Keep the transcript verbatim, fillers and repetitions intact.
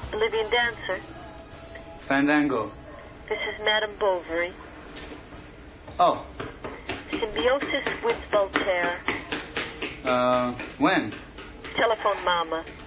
Bolivian dancer. Fandango. This is Madame Bovary. Oh. Symbiosis with Voltaire. Uh, when? Telephone Mama.